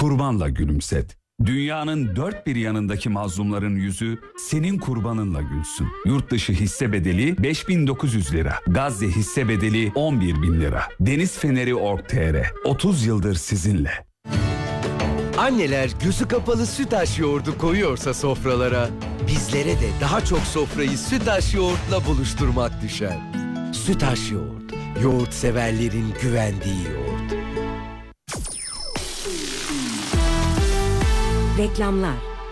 kurbanla gülümset. Dünyanın dört bir yanındaki mazlumların yüzü senin kurbanınla gülsün. Yurt dışı hisse bedeli 5.900 lira. Gazze hisse bedeli 11.000 lira. Deniz Feneri Org.tr 30 yıldır sizinle. Anneler gözü kapalı Sütaş yoğurdu koyuyorsa sofralara, bizlere de daha çok sofrayı Sütaş yoğurtla buluşturmak düşer. Sütaş yoğurt, yoğurt severlerin güvendiği yoğurt. Reklamlar.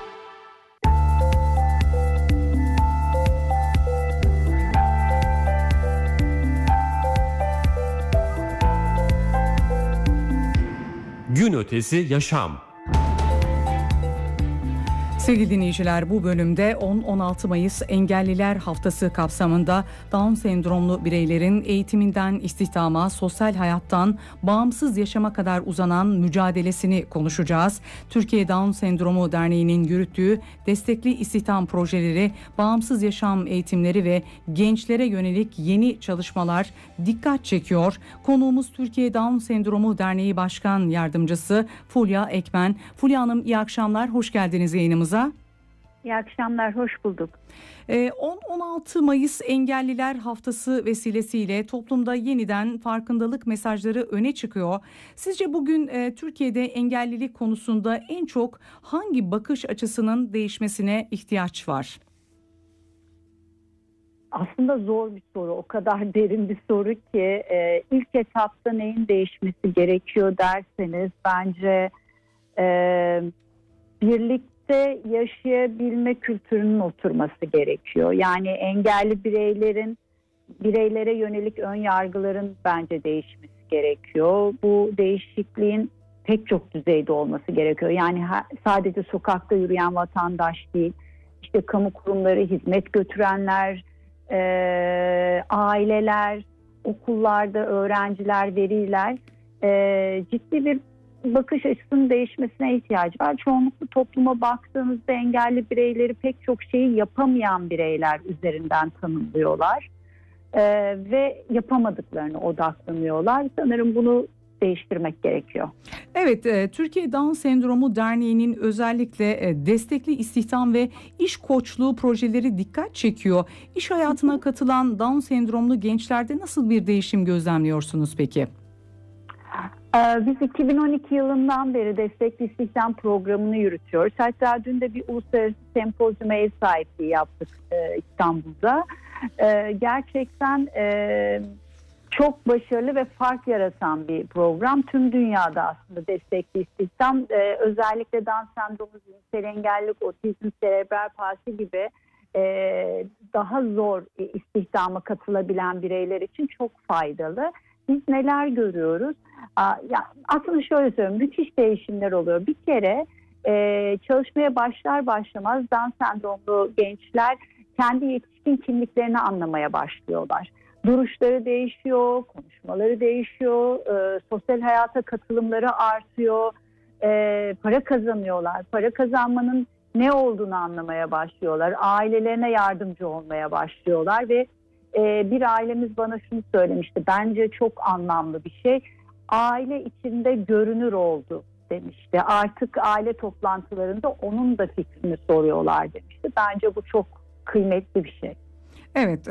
Gün ötesi yaşam. Sevgili dinleyiciler, bu bölümde 10-16 Mayıs Engelliler Haftası kapsamında Down sendromlu bireylerin eğitiminden istihdama, sosyal hayattan bağımsız yaşama kadar uzanan mücadelesini konuşacağız. Türkiye Down Sendromu Derneği'nin yürüttüğü destekli istihdam projeleri, bağımsız yaşam eğitimleri ve gençlere yönelik yeni çalışmalar dikkat çekiyor. Konuğumuz Türkiye Down Sendromu Derneği Başkan Yardımcısı Fulya Ekmen. Fulya Hanım, iyi akşamlar, hoş geldiniz yayınımıza. İyi akşamlar, hoş bulduk. 10-16 Mayıs Engelliler Haftası vesilesiyle toplumda yeniden farkındalık mesajları öne çıkıyor. Sizce bugün Türkiye'de engellilik konusunda en çok hangi bakış açısının değişmesine ihtiyaç var? Aslında zor bir soru, o kadar derin bir soru ki ilk etapta neyin değişmesi gerekiyor derseniz bence birlikte yaşayabilme kültürünün oturması gerekiyor. Yani engelli bireylere yönelik ön yargıların bence değişmesi gerekiyor. Bu değişikliğin pek çok düzeyde olması gerekiyor. Yani sadece sokakta yürüyen vatandaş değil, işte kamu kurumları, hizmet götürenler, aileler, okullarda öğrenciler, veliler ciddi bir bakış açısının değişmesine ihtiyacı var. Çoğunlukla topluma baktığınızda engelli bireyleri pek çok şeyi yapamayan bireyler üzerinden tanımlıyorlar ve yapamadıklarını odaklanıyorlar. Sanırım bunu değiştirmek gerekiyor. Evet, Türkiye Down Sendromu Derneği'nin özellikle destekli istihdam ve iş koçluğu projeleri dikkat çekiyor. İş hayatına katılan Down sendromlu gençlerde nasıl bir değişim gözlemliyorsunuz peki? Biz 2012 yılından beri destekli istihdam programını yürütüyoruz. Hatta dün de bir uluslararası sempozyuma ev sahipliği yaptık İstanbul'da. Gerçekten çok başarılı ve fark yaratan bir program. Tüm dünyada aslında destekli istihdam, özellikle Down sendromu, zihinsel engellilik, otizm, serebral palsi gibi daha zor istihdama katılabilen bireyler için çok faydalı. Biz neler görüyoruz? Aslında şöyle söyleyeyim, müthiş değişimler oluyor. Bir kere çalışmaya başlar başlamaz Down sendromlu gençler kendi yetişkin kimliklerini anlamaya başlıyorlar. Duruşları değişiyor, konuşmaları değişiyor, sosyal hayata katılımları artıyor, para kazanıyorlar. Para kazanmanın ne olduğunu anlamaya başlıyorlar, ailelerine yardımcı olmaya başlıyorlar ve bir ailemiz bana şunu söylemişti, bence çok anlamlı bir şey, aile içinde görünür oldu demişti. Artık aile toplantılarında onun da fikrini soruyorlar demişti. Bence bu çok kıymetli bir şey. Evet,